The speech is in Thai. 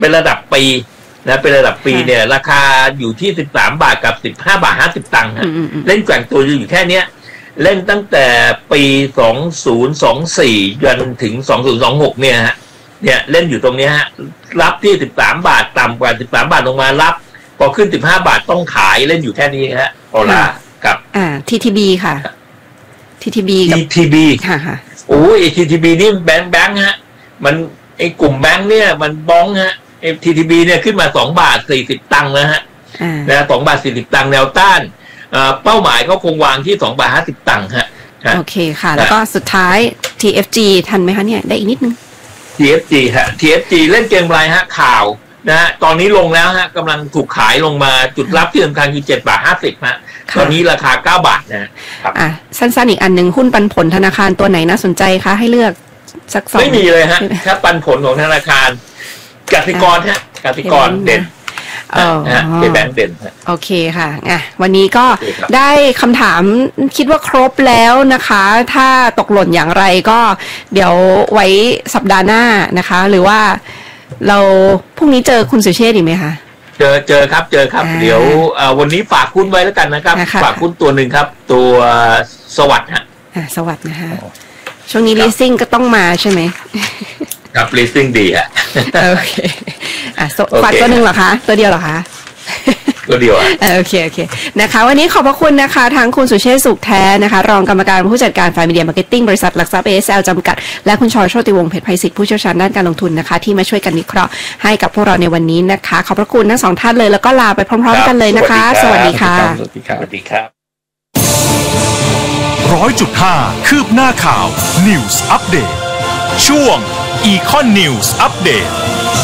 เป็นระดับปีนะเป็นระดับปีเนี่ยราคาอยู่ที่13 บาทกับ15 บาท 50 ตังค์ฮะเล่นแกว่งตัวอยู่แค่เนี้ยเล่นตั้งแต่ปี2024จนถึง2026เนี่ยฮะเนี่ยเล่นอยู่ตรงนี้ฮะรับที่13 บาทต่ำกว่า13 บาทลงมารับพอขึ้น15 บาทต้องขายเล่นอยู่แค่นี้ฮะโอลากับ TTB ค่ะ TTB ค่ะโอ้ย TTB นี่แบงค์ฮะมันไอ้กลุ่มแบงค์เนี่ยมันบ้องฮะTTB เนี่ยขึ้นมา2 บาท 40 ตังค์นะฮะนะ2 บาท 40 ตังค์แนวต้านเป้าหมายเขาคงวางที่2 บาท 50 ตังค์ฮะโอเคค่ะแล้วก็สุดท้าย TFG ทันไหมคะเนี่ยได้อีกนิดนึง TFG ฮะ TFG เล่นเกมไรฮะข่าวนะฮะตอนนี้ลงแล้วฮะกำลังถูกขายลงมาจุดรับที่สำคัญคือ7 บาท 50ฮะตอนนี้ราคา9 บาทนะครับสั้นๆอีกอันหนึ่งหุ้นปันผลธนาคารตัวไหนน่าสนใจคะให้เลือกสัก2 ไม่มีเลยฮะถ้าปันผลของธนาคารกสิกรฮะกสิกรเด่นเป็นแบงค์เด่นโอเคค่ะวันนี้ก็ได้คำถามคิดว่าครบแล้วนะคะถ้าตกหล่นอย่างไรก็เดี๋ยวไว้สัปดาห์หน้านะคะหรือว่าเราพรุ่งนี้เจอคุณสุเชษฐ์อีกไหมคะเจอครับเดี๋ยววันนี้ฝากหุ้นไว้แล้วกันนะครับฝากหุ้นตัวหนึ่งครับตัวสวัสดิ์ฮะสวัสดิ์นะคะช่วงนี้ leasing ก็ต้องมาใช่ไหมครับ leasing ดีฮะโอเคฝากตัวหนึ่งเหรอคะตัวเดียวเหรอคะตัวเดียวโอเคนะคะวันนี้ขอบพระคุณนะคะทั้งคุณสุเชษฐ์สุขแท้นะคะรองกรรมการผู้จัดการฝ่ายมีเดียมาร์เก็ตติ้งบริษัทหลักทรัพย์ ASL จำกัดและคุณชรโชติวงศ์เพชรไพศิษฐ์ผู้เชี่ยวชาญด้านการลงทุนนะคะที่มาช่วยกันวิเคราะห์ให้กับพวกเราในวันนี้นะคะขอบพระคุณทั้ง2ท่านเลยแล้วก็ลาไปพร้อมๆกันเลยนะคะสวัสดีค่ะสวัสดีครับ 100.5 คืบหน้าข่าว News Update ช่วง Econ News Update